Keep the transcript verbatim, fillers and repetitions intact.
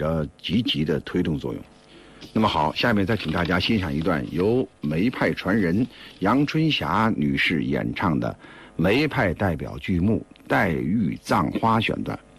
着积极的推动作用。那么好，下面再请大家欣赏一段由梅派传人杨春霞女士演唱的梅派代表剧目《黛玉葬花》选段。